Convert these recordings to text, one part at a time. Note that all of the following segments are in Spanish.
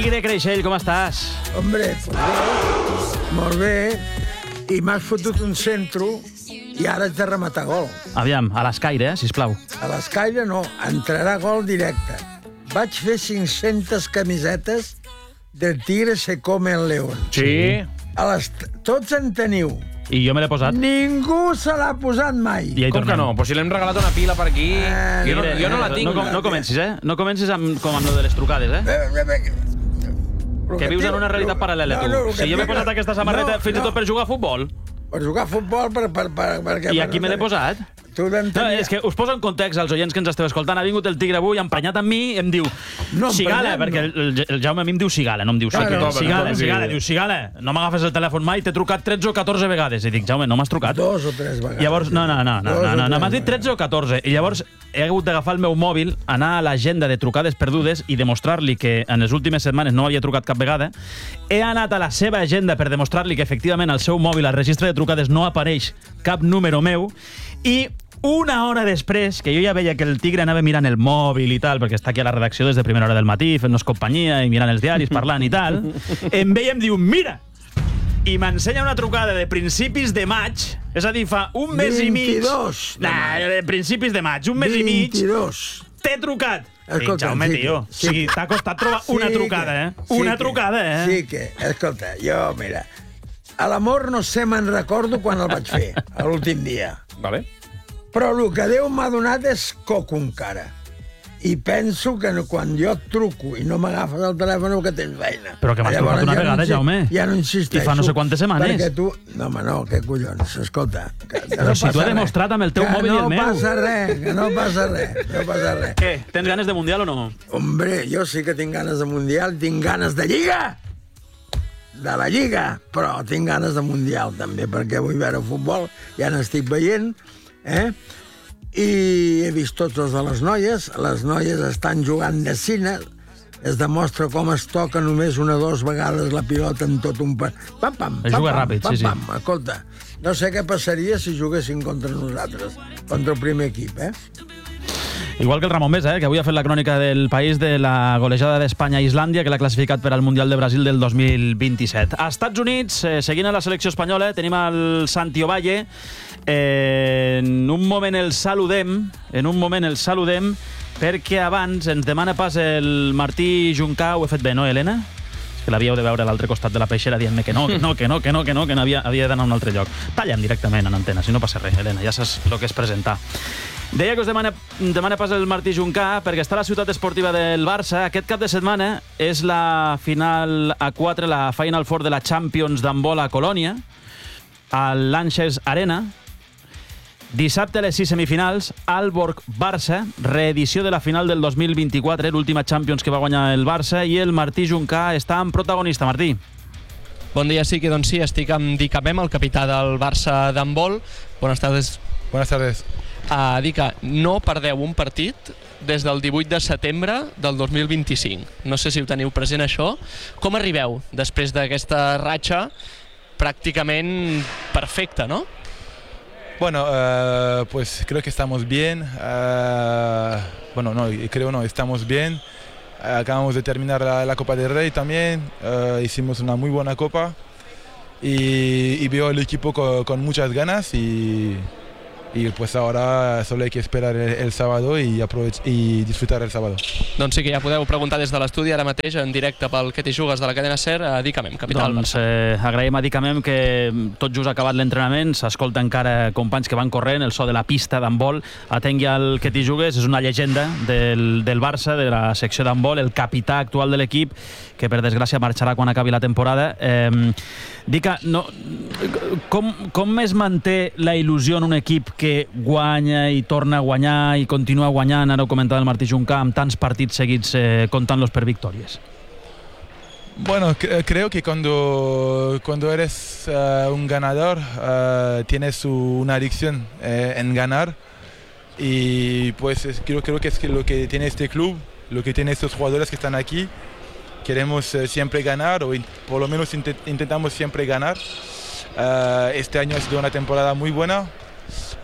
Tigre Creixell, com estàs? Hombre, pues bé, molt bé. I m'has fotut un centro i ara haig de rematar gol. Aviam, a l'escaire, sisplau. A l'escaire no, entrarà gol directe. Vaig fer 500 camisetes del Tigre se come el león. Sí. Tots en teniu. I jo me l'he posat. Ningú se l'ha posat mai. I Com que no? Pues si l'hem regalat una pila per aquí... Jo no la tinc. No comencis, eh? No comencis com amb lo de les trucades, eh? Que vius en una realitat paral·lela, tu. Si jo m'he posat aquesta samarreta fins i tot per jugar a futbol. Per jugar a futbol, perquè... I aquí me l'he posat. Tu No, és que us poso en context als oients que ens esteu escoltant. Ha vingut el Tigre avui, emprenyat amb mi, i em diu Cigala, perquè el Jaume a mi em diu Cigala, no em diu Cigala. Diu Cigala, no m'agafes el telèfon mai, t'he trucat 13 o 14 vegades. I dic, Jaume, no m'has trucat? 2 o 3 vegades. Llavors, no, m'has dit 13 o 14. I llavors he hagut d'agafar el meu mòbil, anar a l'agenda de trucades perdudes i demostrar-li que en les últimes setmanes no havia trucat cap vegada. He anat a la seva agenda per demostrar-li que efectivament al seu mòbil, al registre de trucades, no apareix cap número meu. I una hora després, que jo ja veia que el Tigre anava mirant el mòbil i tal, perquè està aquí a la redacció des de primera hora del matí, fent-nos companyia i mirant els diaris, parlant i tal, em veia i em diu, mira! I m'ensenya una trucada de principis de maig, és a dir, fa un mes i mig... 22. De principis de maig, un mes i mig... 22. T'he trucat. Escolta, Jaume, tio, o sigui, t'ha costat trobar una trucada, eh? Una trucada, eh? Sí que, escolta, jo, mira, a l'amor no sé, me'n recordo quan el vaig fer, a l'últim dia. Vale. Però el que Déu m'ha donat és coco encara. I penso que quan jo et truco i no m'agafes el telèfon que tens feina. Però que m'has trucat una vegada, Jaume. Ja no insisteixo. I fa no sé quantes setmanes. Perquè tu... No, home, no, què collons, escolta. Però si t'ho he demostrat amb el teu mòbil i el meu. Que no passa res, que no passa res, no passa res. Què, tens ganes de Mundial o no? Hombre, jo sí que tinc ganes de Mundial, tinc ganes de Lliga! De la Lliga, però tinc ganes de Mundial també, perquè vull veure futbol, ja n'estic veient, i he vist tots de les noies estan jugant de cine, es demostra com es toca només 1 o 2 vegades la pilota en tot un... Pam, pam, es juga ràpid, sí. Escolta, no sé què passaria si juguessin contra nosaltres, contra el primer equip, Igual que el Ramon Besa, que avui ha fet la crònica del país de la golejada d'Espanya a Islàndia, que l'ha classificat per al Mundial de Brasil del 2027. A Estats Units, seguint a la selecció espanyola, tenim el Santi Ovalle. En un moment el saludem, perquè abans ens demana pas el Martí Juncà. Ho he fet bé, no, Helena? Que l'havíeu de veure a l'altre costat de la peixera dient-me que havia d'anar a un altre lloc. Talla'm directament en antena, si no passa res, Helena, ja saps el que és presentar. Deia que us demana pas el Martí Juncà perquè està a la ciutat esportiva del Barça. Aquest cap de setmana és la final A4, la Final Four de la Champions d'handbol a Colònia, al Lanxess Arena. Dissabte a les 6 semifinals, Aalborg-Barça, reedició de la final del 2024, l'última Champions que va guanyar el Barça, i el Martí Juncà està en protagonista. Martí. Bon dia, sí, que doncs sí, estic amb Dicamem, el capità del Barça d'handbol. Buenas tardes. Buenas tardes. Dica, no perdeu un partit des del 18 de setembre del 2025. No sé si ho teniu present, això. Com arribeu després d'aquesta ratxa pràcticament perfecta, no? Bueno, pues creo que estamos bien. Estamos bien. Acabamos de terminar la Copa del Rey también. Hicimos una muy buena Copa. Y veo el equipo con muchas ganas y pues ahora solo hay que esperar el sábado y disfrutar el sábado. Doncs sí que ja podeu preguntar des de l'estudi ara mateix en directe pel Que t'hi jugues de la cadena SER a Dicamem, capità del Barça. Agraïm a Dicamem que tot just ha acabat l'entrenament, s'escolta encara companys que van corrent, el so de la pista d'handbol. Atengui al Que t'hi jugues, és una llegenda del Barça, de la secció d'handbol, el capità actual de l'equip, que per desgràcia marxarà quan acabi la temporada. Dica, com es manté la il·lusió en un equip que guanya i torna a guanyar i continua guanyant, ara ho comentava el Martí Juncà, amb tants partits seguits comptant-los per victòries? Bueno, creo que cuando eres un ganador tienes una adicción en ganar y pues creo que es lo que tiene este club, lo que tiene estos jugadores que están aquí. Queremos siempre ganar, o por lo menos intentamos siempre ganar. Este año ha sido una temporada muy buena,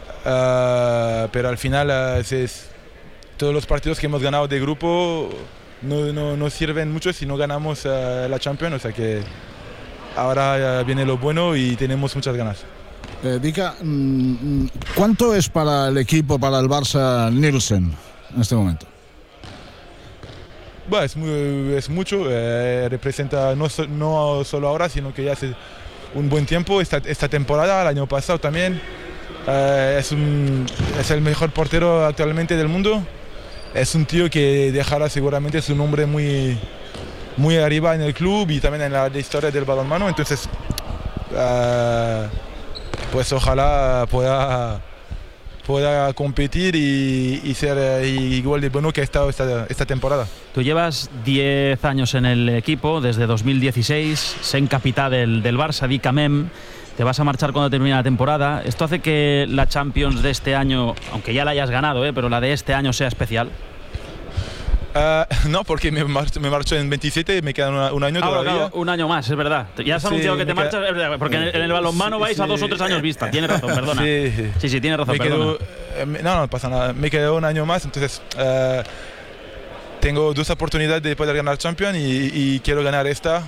pero al final todos los partidos que hemos ganado de grupo no sirven mucho si no ganamos la Champions, o sea que ahora viene lo bueno y tenemos muchas ganas. Dica, ¿cuánto es para el equipo, para el Barça, Nielsen en este momento? Bueno, es mucho, representa no solo ahora, sino que ya hace un buen tiempo, esta temporada, el año pasado también. Es el mejor portero actualmente del mundo. Es un tío que dejará seguramente su nombre muy arriba en el club y también en la historia del balonmano. Entonces, pues ojalá pueda competir y ser igual de bueno que ha estado esta temporada. Tú llevas 10 años en el equipo, desde 2016, sen capità del Barça, Dica Mem. Te vas a marchar cuando termine la temporada. ¿Esto hace que la Champions de este año, aunque ya la hayas ganado, pero la de este año sea especial? No, porque me marcho en 27 y me queda un año todavía. Claro, un año más, es verdad. Ya has anunciado que te marchas, porque en el balonmano vais a 2 o 3 años vista. Tienes razón, perdona. Sí, tienes razón, perdona. No pasa nada. Me quedo un año más, entonces tengo 2 oportunidades de poder ganar Champions y quiero ganar esta.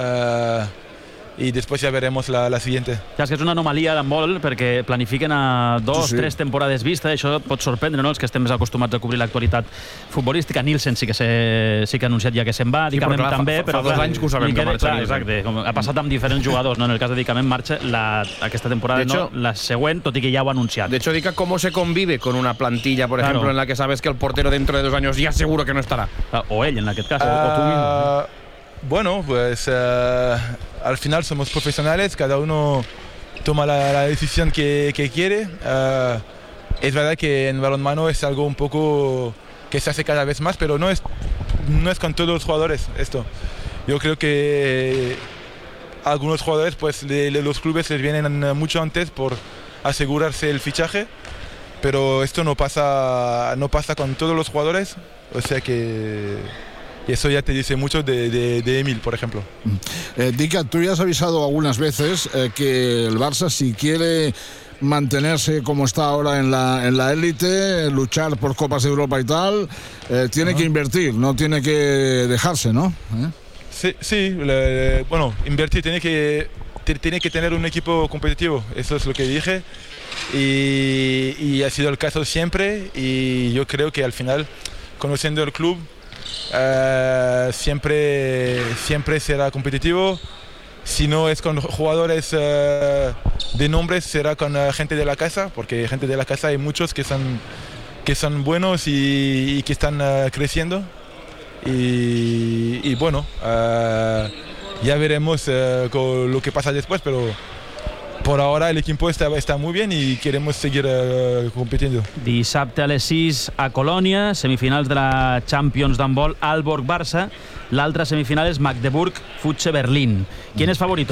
I després ja veremos la siguiente. Ja, és que és una anomalia d'handbol perquè planifiquen a 2-3 temporades vista, això et pot sorprendre, no? Els que estem més acostumats a cobrir l'actualitat futbolística. Nielsen sí que ha anunciat ja que se'n va, Dicamem també, però fa 2 anys que ho sabem que marxa Nielsen. Exacte, ha passat amb diferents jugadors, no? En el cas de Dicamem marxa aquesta temporada, no la següent, tot i que ja ho ha anunciat. De hecho, Dica, ¿cómo se convive con una plantilla, por ejemplo, en la que sabes que el portero dentro de 2 años ya seguro que no estará? O ell, en aquest cas, o tú mismo. Bueno, pues al final somos profesionales, cada uno toma la decisión que quiere. Es verdad que en balonmano es algo un poco que se hace cada vez más, pero no es con todos los jugadores esto. Yo creo que algunos jugadores, pues los clubes les vienen mucho antes por asegurarse el fichaje, pero esto no pasa con todos los jugadores, o sea que eso ya te dice mucho de Emil, por ejemplo. Dica, tú ya has avisado algunas veces que el Barça, si quiere mantenerse como está ahora en la élite, luchar por Copas de Europa y tal, tiene que invertir, no tiene que dejarse, ¿no? Sí, bueno, invertir, tiene que tener un equipo competitivo, eso es lo que dije, y ha sido el caso siempre, y yo creo que al final, conociendo el club, siempre será competitivo. Si no es con jugadores de nombres, será con gente de la casa, porque gente de la casa hay muchos que son buenos y que están creciendo. Y bueno, ya veremos con lo que pasa después, pero por ahora el equipo está muy bien y queremos seguir compitiendo. Dissabte a les 6 a Colònia, semifinals de la Champions d'handbol, Aalborg-Barça. L'altra semifinal és Magdeburg-Futse-Berlín. ¿Quién es favorito?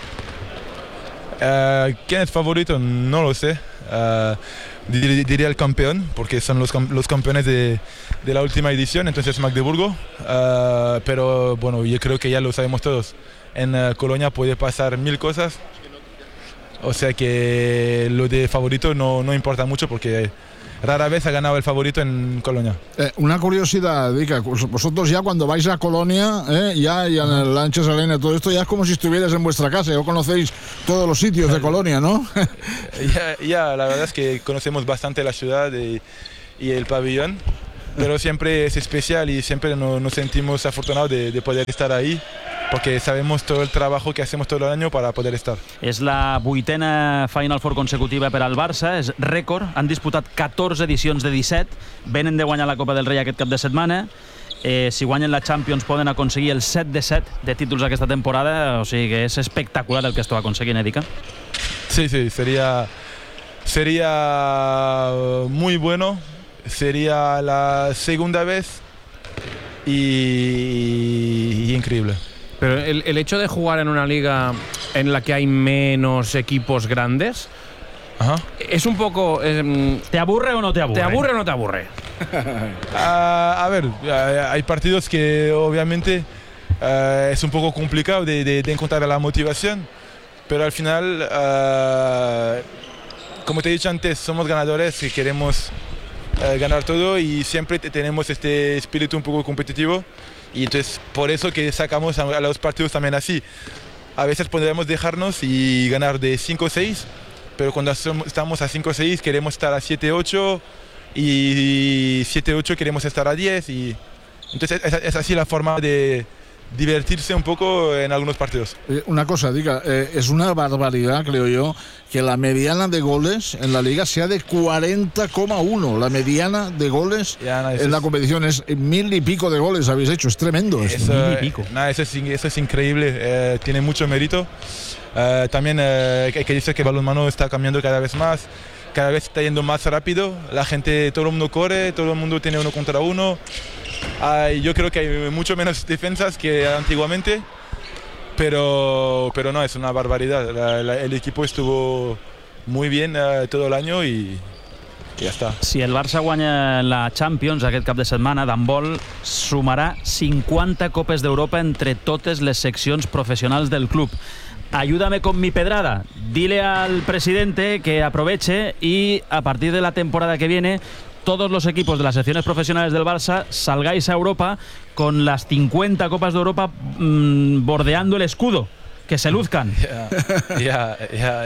¿Quién es favorito? No lo sé. Diría el campeón, porque son los campeones de la última edición, entonces Magdeburgo. Pero bueno, yo creo que ya lo sabemos todos. En Colonia puede pasar 1000 cosas. O sea que lo de favorito no importa mucho porque rara vez ha ganado el favorito en Colonia. Una curiosidad, Dica, vosotros ya cuando vais a Colonia, ya en el Lanchas Arena, todo esto, ya es como si estuvieras en vuestra casa, ya conocéis todos los sitios de Colonia, ¿no? Ya, la verdad es que conocemos bastante la ciudad y el pabellón, pero siempre es especial y siempre nos sentimos afortunados de poder estar ahí, porque sabemos todo el trabajo que hacemos todo el año para poder estar. És la 8a Final Four consecutiva per al Barça, és rècord, han disputat 14 edicions de 17, venen de guanyar la Copa del Rei aquest cap de setmana, si guanyen la Champions poden aconseguir el 7 de 7 de títols aquesta temporada, o sigui que és espectacular el que esteu aconseguint, Dica. Sí, sería muy bueno, sería la segunda vez y increíble. Pero el hecho de jugar en una liga en la que hay menos equipos grandes, es un poco... ¿Te aburre o no te aburre? ¿Te aburre o no te aburre? A ver, hay partidos que obviamente es un poco complicado de encontrar la motivación, pero al final, como te he dicho antes, somos ganadores y queremos ganar todo y siempre tenemos este espíritu un poco competitivo. Y entonces por eso que sacamos a los partidos también así. A veces podemos dejarnos y ganar de 5-6, pero cuando estamos a 5-6 queremos estar a 7-8 y 7-8 queremos estar a 10. Y entonces es así la forma de divertirse un poco en algunos partidos. Una cosa, diga, es una barbaridad, creo yo, que la mediana de goles en la liga sea de 40,1. La mediana de goles en la competición es 1000 y pico de goles habéis hecho, es tremendo. Eso, 1000 y pico. Eso es increíble, tiene mucho mérito. También hay que decir que el balonmano está cambiando cada vez más. Cada vez está yendo más rápido, la gente, todo el mundo corre, todo el mundo tiene 1 contra 1. Yo creo que hay mucho menos defensas que antiguamente, pero no, es una barbaridad. El equipo estuvo muy bien todo el año y ja està. Si el Barça guanya la Champions aquest cap de setmana, d'handbol sumarà 50 Copes d'Europa entre totes les seccions professionals del club. Ayúdame con mi pedrada. Dile al presidente que aproveche y a partir de la temporada que viene todos los equipos de las secciones profesionales del Barça salgáis a Europa con las 50 Copas de Europa bordeando el escudo. Que se luzcan. Ya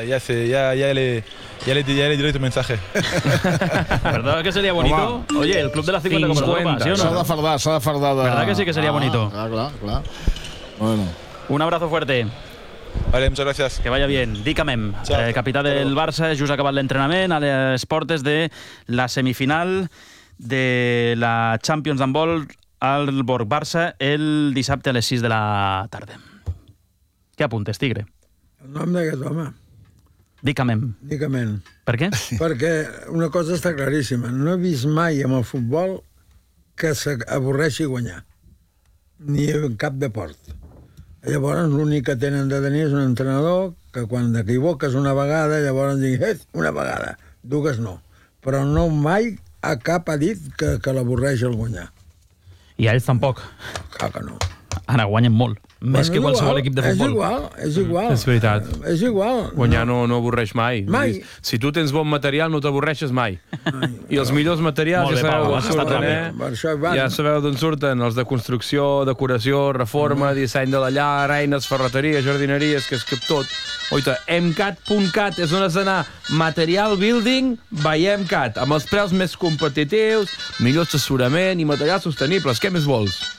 le diré tu mensaje. ¿Verdad que sería bonito? Home. Oye, el club de las 50 Copas de Europa, ¿sí o no? S'ha de fardar. ¿Verdad que sí que sería bonito? Clar. Bueno. Un abrazo fuerte. Vale, muchas gracias. Que vaya bien. Dicamem, capità del Barça, just ha acabat l'entrenament a les portes de la semifinal de la Champions d'handbol al Borg-Barça el dissabte a les 6 de la tarda. Què apuntes, Tigre? El nom d'aquest home, Dicamem. únicament. Per què? Perquè una cosa està claríssima. No he vist mai amb el futbol que s'avorreixi guanyar. Ni en cap deport. Llavors, l'únic que tenen de tenir és un entrenador que quan t'equivoques una vegada, llavors digues, una vegada, dues no. Però no mai a cap ha dit que l'avorreix el guanyar. I a ells tampoc. Clar que no. Ara guanyen molt. Més que qualsevol equip de futbol. És igual. És veritat. És igual. Guanyar no avorreix mai. Mai. Si tu tens bon material no t'avorreixes mai. I els millors materials Molt bé, ja sabeu Pau, d'on has estat surten, Per això hi van. Ja sabeu d'on surten, els de construcció, decoració, reforma, disseny de la llar, eines, ferreteria, jardineries, que és que tot. Oita, emcat.cat és on has d'anar. Material building by Emcat, amb els preus més competitius, millor assessorament i materials sostenibles. Què més vols?